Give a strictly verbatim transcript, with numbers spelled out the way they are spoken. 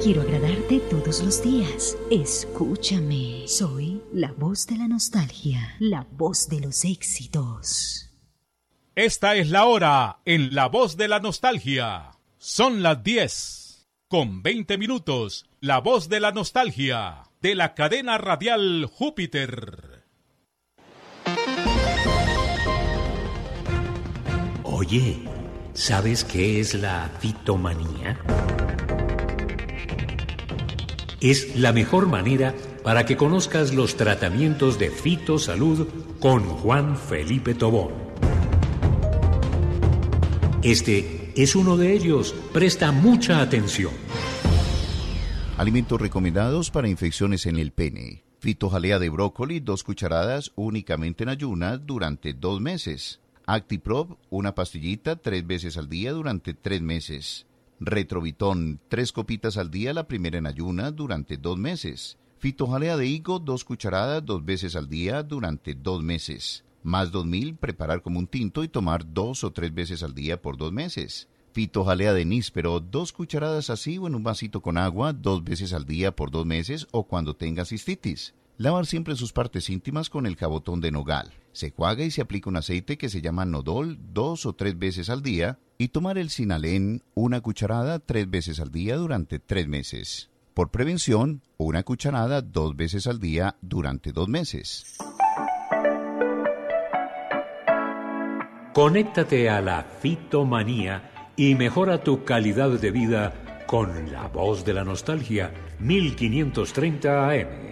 Quiero agradarte todos los días. Escúchame. Soy la voz de la nostalgia, la voz de los éxitos. Esta es la hora en La Voz de la Nostalgia. Son las diez con veinte minutos. La Voz de la Nostalgia de la cadena radial Júpiter. Oye, ¿sabes qué es la fitomanía? Es la mejor manera para que conozcas los tratamientos de fitosalud con Juan Felipe Tobón. Este es uno de ellos. Presta mucha atención. Alimentos recomendados para infecciones en el pene. Fitojalea de brócoli, dos cucharadas únicamente en ayunas durante dos meses. Actiprop, una pastillita tres veces al día durante tres meses. Retrovitón, tres copitas al día, la primera en ayunas durante dos meses. Fitojalea de higo, dos cucharadas dos veces al día durante dos meses. Más dos mil, preparar como un tinto y tomar dos o tres veces al día por dos meses. Fitojalea de níspero, dos cucharadas así o en un vasito con agua, dos veces al día por dos meses o cuando tenga cistitis. Lavar siempre sus partes íntimas con el jabotón de nogal. Se enjuaga y se aplica un aceite que se llama Nodol dos o tres veces al día y tomar el Sinalén, una cucharada tres veces al día durante tres meses. Por prevención, una cucharada dos veces al día durante dos meses. Conéctate a la fitomanía y mejora tu calidad de vida con La Voz de la Nostalgia mil quinientos treinta A M.